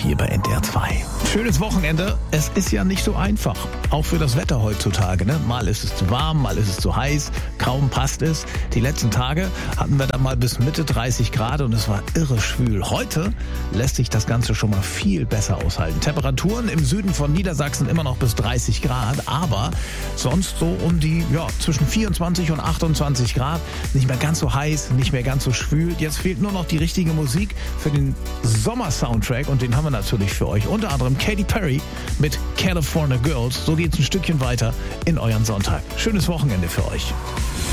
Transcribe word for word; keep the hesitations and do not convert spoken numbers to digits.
hier bei N D R zwei. Schönes Wochenende. Es ist ja nicht so einfach. Auch für das Wetter heutzutage. Ne? Mal ist es zu warm, mal ist es zu heiß. Kaum passt es. Die letzten Tage hatten wir dann mal bis Mitte dreißig Grad und es war irre schwül. Heute lässt sich das Ganze schon mal viel besser aushalten. Temperaturen im Süden von Niedersachsen immer noch bis dreißig Grad, aber sonst so um die ja, zwischen vierundzwanzig und achtundzwanzig Grad. Nicht mehr ganz so heiß, nicht mehr ganz so schwül. Jetzt fehlt nur noch die richtige Musik für den Sommer-Soundtrack und den haben wir natürlich für euch. Unter anderem Katy Perry mit California Girls. So geht's ein Stückchen weiter in euren Sonntag. Schönes Wochenende für euch.